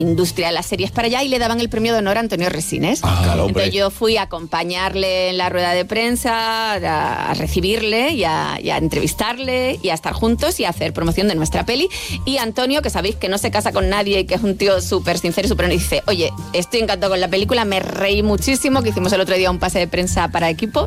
industria de las series para allá y le daban el premio de honor a Antonio Resines. Claro, entonces yo fui a acompañarle en la rueda de prensa, a recibirle y a entrevistarle y a estar juntos y a hacer promoción de nuestra peli. Y Antonio, que sabéis que no se casa con nadie y que es un tío súper sincero y súper honesto, dice, oye, estoy encantado con la película, me reí muchísimo, que hicimos el otro día un pase de prensa para equipo,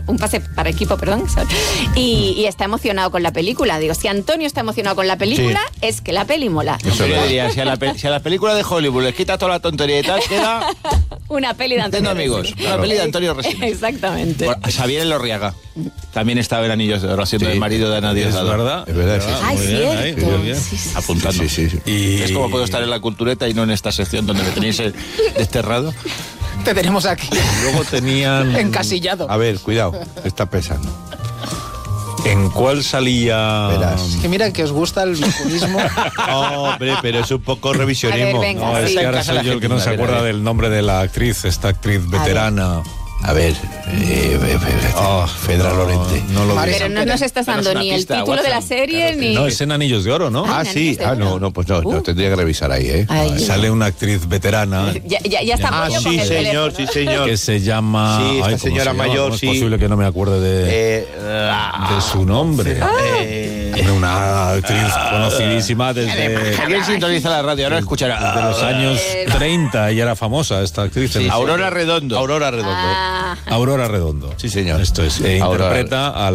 y está emocionado con la película. Digo, si Antonio está emocionado con la película, es que la peli mola. Eso yo diría, si a la película de Hollywood les quita toda la tontería y tal, queda una peli de Antonio amigos, una peli de Antonio Resines. Exactamente. Bueno, Xavier Elorriaga también estaba en Anillos de Oro, siendo el marido de Ana Diosdado. Es verdad. Es verdad, sí. Ay, cierto. Muy bien. Sí, sí, sí. Apuntando. Sí. Y Es como puedo estar en la cultureta y no en esta sección donde me tenéis desterrado. Te tenemos aquí, luego tenían... encasillado. A ver, cuidado, está pesando. ¿En cuál salía...? Verás. Que mira que os gusta el vinculismo. Hombre, pero es un poco revisionismo. A ver, venga. No, es Sí. que ahora soy yo el que no se acuerda del nombre de la actriz, esta actriz veterana. A ver, Fedra Lorente. No lo María vi. Pero no nos estás Danos dando una ni el pista, título de la Watson. serie Claro que ni... No, es en Anillos de Oro, ¿no? Ah, sí. Pues no, tendría que revisar ahí, ¿eh? Ay, Sale una actriz veterana ya está. Ah, yo con sí, el señor, teléfono. sí, señor. que se llama... Sí, esta ¿cómo señora se llama? mayor, ¿Cómo sí. es posible que no me acuerde de su nombre? Una actriz conocidísima desde Alguien sintoniza la radio, ahora escuchará. los años 30. Ella era famosa, esta actriz. Sí, Aurora Redondo. Aurora Redondo. Ah, Aurora Redondo. Sí, señor. Esto es. Aurora. Interpreta a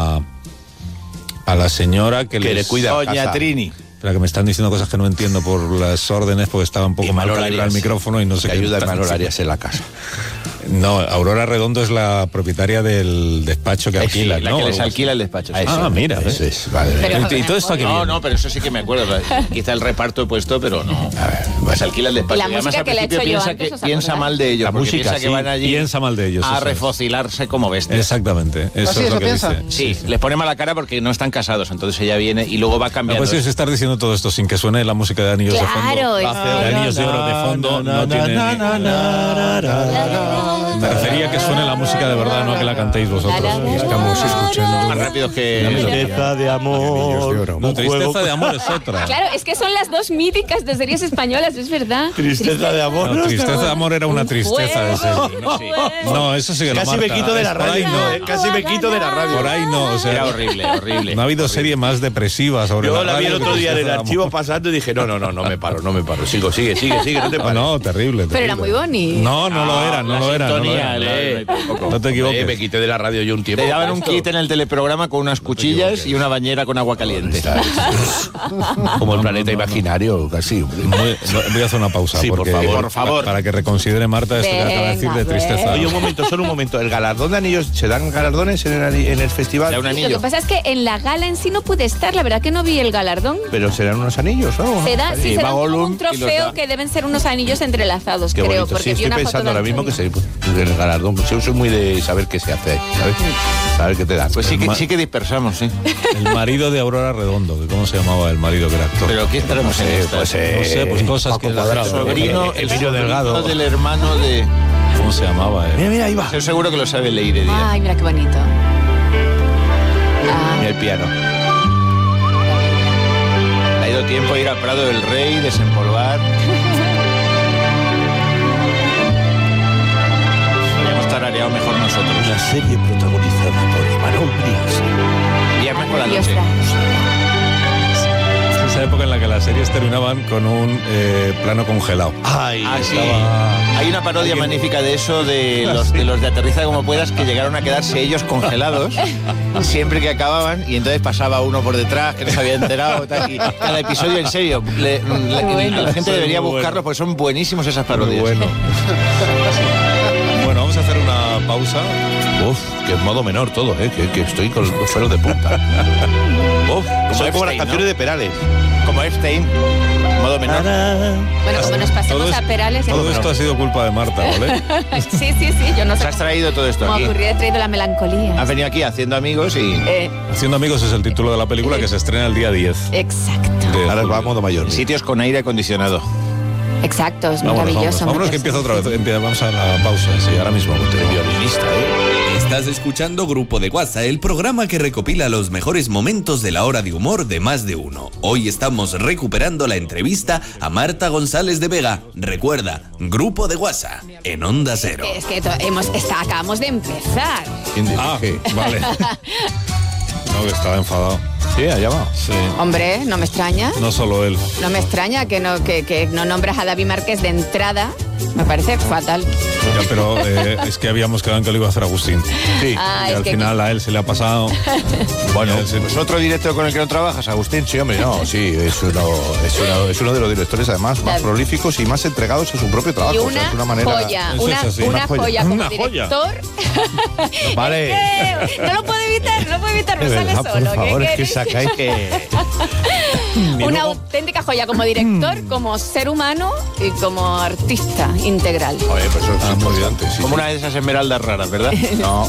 la señora que le cuida Doña casa. Trini. Espera, que me están diciendo cosas que no entiendo por las órdenes, porque estaba un poco Y mal Manol calibrado el Arias. micrófono y no sé Que qué. ayuda a están Manol diciendo. Arias en la casa. No, Aurora Redondo es la propietaria del despacho que alquila, La ¿no? que les alquila el despacho. sí. Ah, mira, Eso ¿ves? es, vale. Pero- ¿Y todo esto a qué No, viene? no, pero eso sí que me acuerdo. Quizá el reparto he puesto, pero no. Pues alquila el despacho. Y la Y además, música al que le he principio hecho yo piensa antes, que ¿os piensa acordáis? mal de ellos. La porque música, piensa que sí. van allí Piensa mal de ellos, a eso es. refocilarse como bestias. Exactamente. Eso sí, es eso lo que piensa. dice. Sí, les pone mala cara porque no están casados. Entonces ella viene y luego va La cambiando. cuestión es estar diciendo todo esto sin que suene la música de Anillos Claro, de fondo. De Anillos de Oro de fondo no tiene... Me refería a que suene la música de verdad, no a que la cantéis vosotros. Estamos escuchando más rápido que... Tristeza de amor. No, Tristeza de Amor es otra. Claro, es que son las dos míticas de series españolas, es verdad. Tristeza de amor. No, Tristeza de Amor era una tristeza de serie. No, eso sí que no, Casi me Marta. quito de la Por ahí radio. no. Casi me quito de la radio. Por ahí no, o sea, Era horrible, horrible. no ha habido serie más depresiva sobre Yo la la vi el radio otro que día en el Tristeza de archivo Amor. pasando y dije, no me paro. Sigue, no te No, pares. no, terrible. Pero era muy bonito. No lo era, no La lo era. No lo sintonía, era. No te Me equivoques. quité de la radio yo un tiempo. Te daban un kit en el teleprograma con unas cuchillas y una bañera con agua caliente. Como el planeta imaginario, casi. Voy a hacer una pausa. Sí, por porque- favor. Por favor. Para que reconsidere Marta esto que acaba de decir de Venga, tristeza. Oye, solo un momento. ¿El galardón de anillos, se dan galardones en el festival? Da un Lo anillo. que pasa es que en la gala en sí no pude estar, la verdad que no vi el galardón. Pero serán unos anillos, ¿no? Se da, sí, se da como Gollum un y los trofeo da. que deben ser unos anillos entrelazados, Qué creo, bonito. porque Sí, vi estoy una foto pensando de ahora mismo que Antonio. el galardón. Yo soy muy de saber qué se hace, ¿sabes? Saber qué te dan. Pues sí que dispersamos, sí. El marido de Aurora Redondo, que ¿cómo se llamaba el marido que era actor? Pero aquí estaremos en esta. no sé, pues cosas que la gente- Sobrino, el niño delgado. del hermano de... ¿Cómo se llamaba? Mira, ahí va. Estoy seguro que lo sabe Leire Díaz. Ay, mira qué bonito. Mira el piano. Le ha ido tiempo a ir al Prado del Rey, desempolvar. Habíamos tarareado mejor nosotros. La serie protagonizada por Imanol Brias. Viernes por la Dios, noche. Esa época en la que las series terminaban con un plano congelado. Ay, Ah, sí. Estaba- Hay una parodia magnífica de eso, de los de Aterriza como puedas, que llegaron a quedarse ellos congelados siempre que acababan, y entonces pasaba uno por detrás que no se había enterado. Tal, y cada episodio, en serio, la gente debería buscarlo porque son buenísimos esas Muy parodias. bueno. Bueno, vamos a hacer una pausa. Uf, que es modo menor todo, que estoy con los pelos de punta. Uf, soy como las Epstein, canciones ¿no? de Perales. Como Epstein, modo menor. Bueno, como nos pasemos Todo a es- Perales... Todo esto ha sido culpa de Marta, ¿vale? Sí, yo no Te sé has traído todo esto cómo aquí. ocurrió, he traído la melancolía. Has venido aquí haciendo amigos y... Haciendo amigos es el título de la película que se estrena el día 10. Exacto, de Ahora julio. va a modo mayor. sitios con aire acondicionado. exacto, es Vámonos, maravilloso. vámonos que empieza otra vez. Vamos a la pausa, sí, ahora mismo. Violinista, ¿eh? Estás escuchando Grupo de WhatsApp, el programa que recopila los mejores momentos de la hora de humor de Más de Uno. Hoy estamos recuperando la entrevista a Marta González de Vega. Recuerda, Grupo de WhatsApp, en Onda Cero. Es que acabamos de empezar. ¿Quién dirige? Vale. No, que estaba enfadado. Sí, allá va. Sí. Hombre, no me extraña. No solo él. No me extraña que no nombras a David Márquez de entrada. Me parece fatal. Ya, pero es que habíamos quedado en que lo iba a hacer Agustín. Sí. Y al final a él se le ha pasado. Bueno, ¿Es otro director con el que no trabajas, Agustín? sí, hombre, no, sí, es uno de los directores además más prolíficos y más entregados a su propio trabajo. Y O sea, una es una manera... joya, Eso es así. una joya como Una joya. director. Vale. Es que no lo puedo evitar, me De sale verdad, solo. por favor, ¿qué es que queréis? sacáis que... Una auténtica joya como director, como ser humano y como artista integral. Oye, pues eso es muy bien. importante, sí. Como una de esas esmeraldas raras, ¿verdad? No.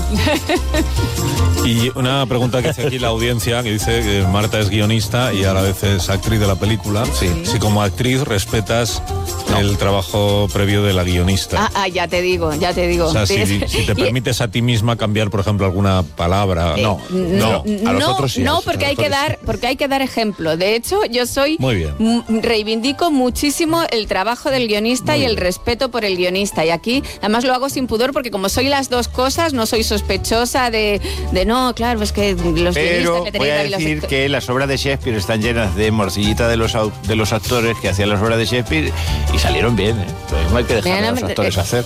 Y una pregunta que hace aquí la audiencia, que dice que Marta es guionista y a la vez es actriz de la película. Sí. Si como actriz respetas el trabajo previo de la guionista. Ya te digo. O sea, si te permites a ti misma cambiar, por ejemplo, alguna palabra. No, a los otros sí. No, porque hay que dar ejemplo. De hecho, yo soy Muy bien. Reivindico muchísimo el trabajo del guionista y el respeto por el guionista. Y aquí, además, lo hago sin pudor porque como soy las dos cosas, no soy sospechosa de no, claro, es que los Pero guionistas voy a decir que las obras de Shakespeare están llenas de morcilla de los actores que hacían las obras de Shakespeare y salieron bien, ¿eh? Pero no hay que dejar a los actores hacer.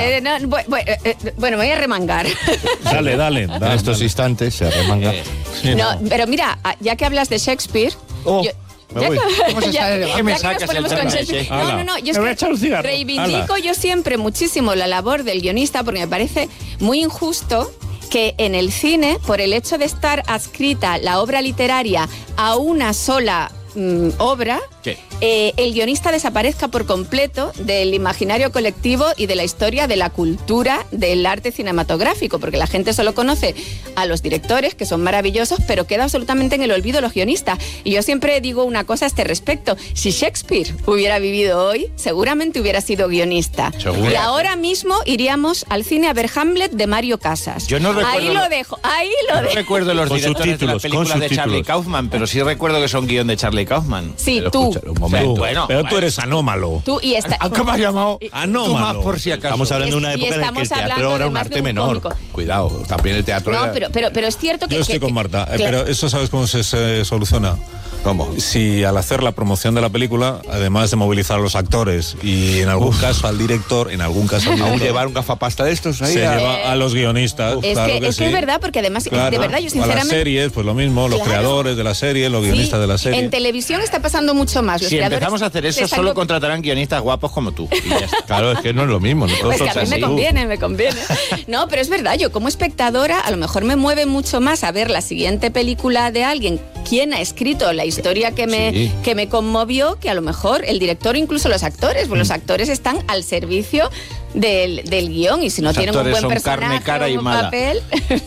Bueno, me voy a remangar. Dale. En estos instantes se remanga. Sí, No, pero mira, ya que hablas de Shakespeare... Me voy. ¿Qué me sacas el tema de Shakespeare? No, yo es que reivindico yo siempre muchísimo la labor del guionista porque me parece muy injusto que en el cine, por el hecho de estar adscrita la obra literaria a una sola obra, el guionista desaparezca por completo del imaginario colectivo y de la historia de la cultura del arte cinematográfico, porque la gente solo conoce a los directores, que son maravillosos, pero queda absolutamente en el olvido los guionistas. Y yo siempre digo una cosa a este respecto: si Shakespeare hubiera vivido hoy, seguramente hubiera sido guionista. Seguro. Y ahora mismo iríamos al cine a ver Hamlet de Mario Casas. Yo no recuerdo ahí lo dejo. No recuerdo los Con directores de las subtítulos, películas con de Charlie subtítulos. Kaufman, pero sí recuerdo que son guión de Charlie Kaufman. Sí, Pero tú. escucha, un momento. Bueno, pero tú eres anómalo. Tú y esta... ¿Cómo me has llamado? Anómalo. Tú más por si acaso. Estamos hablando de una Y época en la que el estamos hablando teatro era de un más de arte un menor. cómico. Cuidado, también el teatro No, era... pero es cierto que... Yo estoy con Marta, pero eso ¿sabes cómo se soluciona? ¿Cómo? Si al hacer la promoción de la película, además de movilizar a los actores y en algún caso al director, Aún llevar un gafapasta de estos ahí se a... lleva a los guionistas. Es claro que sí. es verdad, porque además, Claro. de verdad, yo A las sinceramente... series, pues lo mismo, los Claro. creadores de la serie, los guionistas Sí, de la serie. en televisión está pasando mucho más. Los Si creadores empezamos a hacer eso, están solo co- contratarán guionistas guapos como tú. Y ya está. Claro, es que no es lo mismo. Pues Nosotros que a mí me así. conviene. No, pero es verdad, yo como espectadora a lo mejor me mueve mucho más a ver la siguiente película de alguien, quién ha escrito la historia que me conmovió, que a lo mejor el director o incluso los actores, pues los actores están al servicio del guión y si no Los tienen un actores buen son personaje carne, cara o y un mala. papel...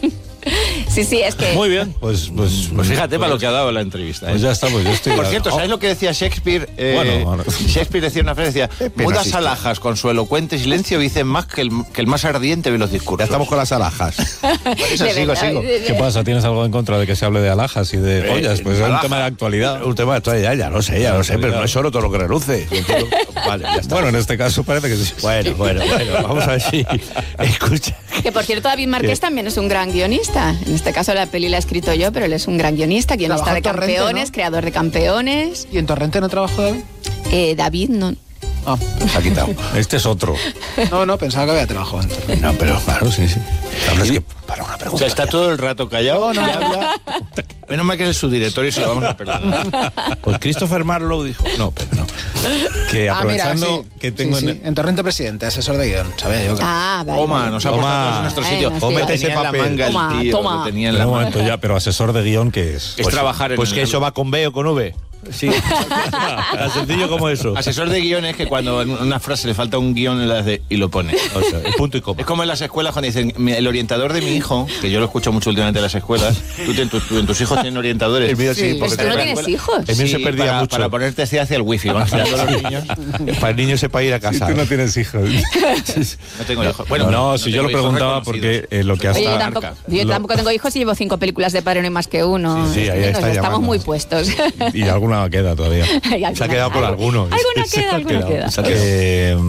Sí, es que... Muy bien, pues Fíjate para lo que ha dado la entrevista. Pues ya está, pues yo estoy... Por cierto, ¿sabes lo que decía Shakespeare? Bueno. Shakespeare decía una frase, decía, pena mudas existe. alhajas con su elocuente silencio dicen más que el más ardiente de los discursos. Ya estamos con las alhajas. Eso, de sigo. verdad, ¿Qué pasa? ¿Tienes algo en contra de que se hable de alhajas y de pollas? Pues es un alhaja. tema de actualidad. Un tema de actualidad, ya lo sé, pero no es solo todo lo que reluce. Vale, ya está. Bueno, en este caso parece que sí. Bueno, vamos a ver si... Escucha. Que por cierto, David Márquez también es un gran guionista. En este caso la peli la he escrito yo, pero él es un gran guionista Trabajó de en Torrente, Campeones, ¿no? creador de Campeones. ¿Y en Torrente no trabajó David? David no... Ah. Se ha quitado. Este es otro. No, pensaba que había trabajado en Torrente. No, pero claro, sí. Hablas que para una O pregunta. sea, está todo el rato callado. No, habla. Menos mal que es el subdirector y se lo vamos a perdonar. Pues Christopher Marlowe dijo... No, pero no. Que aprovechando sí. que tengo Sí. En Torrente Presidente, asesor de guión. Sabía yo que... Ah, vale. Toma, nos ha puesto todos en nuestro Bueno, sitio. sí, Lo vale. tenía en la Papel. manga el tío. Toma. Lo tenía en En la un manga. momento ya, pero asesor de guión, ¿qué es? Es trabajar en Pues el- que eso va con B o con V. Sí. Tan sencillo como eso. Asesor de guiones que cuando en una frase le falta un guión y lo pone. O sea, el punto y coma. Es como en las escuelas cuando dicen, el orientador de mi hijo, que yo lo escucho mucho últimamente en las escuelas, tus hijos tienen orientadores. El mío sí, Pues tú no tienes hijos. El mío se perdía mucho. Para ponerte hacia el wifi, van girando los niños. Para el niño sepa ir a casa. Tú no tienes hijos. No tengo hijos. Bueno, no, si yo lo tengo hijos preguntaba porque lo que Oye, hasta... yo tampoco tengo hijos y llevo 5 películas de Padre No Hay Más Que Uno. Sí, ahí está Estamos llamando. muy puestos. Y alguna queda todavía. Hay Se ha quedado por alguno. Alguna queda. Se ha quedado.